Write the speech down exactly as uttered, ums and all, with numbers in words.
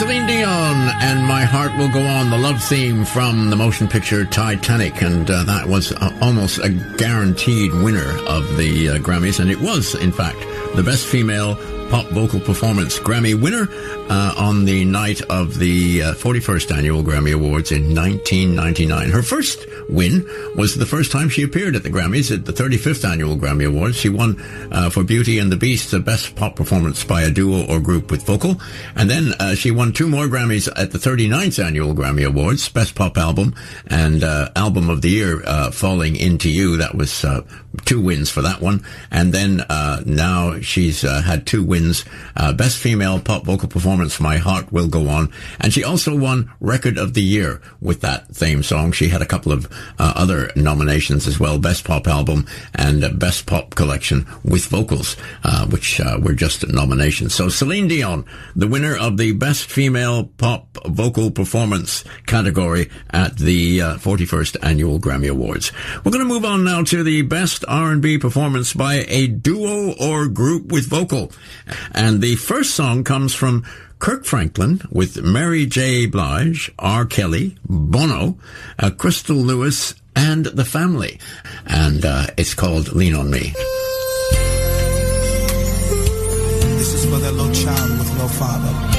Celine Dion and My Heart Will Go On, the love theme from the motion picture Titanic, and uh, that was uh, almost a guaranteed winner of the uh, Grammys, and it was, in fact, the best female pop vocal performance Grammy winner uh, on the night of the uh, forty-first Annual Grammy Awards in nineteen ninety-nine. Her first win was the first time she appeared at the Grammys at the thirty-fifth Annual Grammy Awards. She won uh, for Beauty and the Beast, the best pop performance by a duo or group with vocal. And then uh, she won two more Grammys at the thirty-ninth Annual Grammy Awards, Best Pop Album and uh, Album of the Year, uh, Falling Into You. That was uh, two wins for that one. And then uh, now she's uh, had two wins. Uh, Best Female Pop Vocal Performance, My Heart Will Go On. And she also won Record of the Year with that theme song. She had a couple of uh, other nominations as well, Best Pop Album and uh, Best Pop Collection with vocals, uh, which uh, were just nominations. So Celine Dion, the winner of the Best Female Pop Vocal Performance category at the uh, forty-first Annual Grammy Awards. We're going to move on now to the Best R and B Performance by a duo or group with vocal. And the first song comes from Kirk Franklin with Mary J. Blige, R. Kelly, Bono, uh, Crystal Lewis, and The Family. And uh, it's called Lean on Me. This is for that little child with no father.